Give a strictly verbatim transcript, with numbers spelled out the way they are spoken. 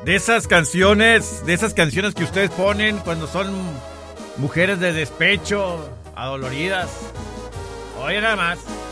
De esas canciones, de esas canciones que ustedes ponen cuando son mujeres de despecho, adoloridas. Oye, nada más.